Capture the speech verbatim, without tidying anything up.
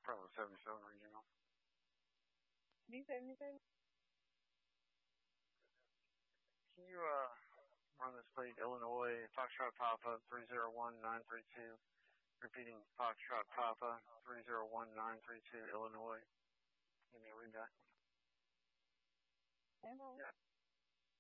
Bravo seventy-seven Regional. D seventy-seven. Can you uh run this plate Illinois Foxtrot Papa three zero one nine three two? Repeating Foxtrot Papa three zero one nine three two Illinois. Give me a read that. Hello. Yeah.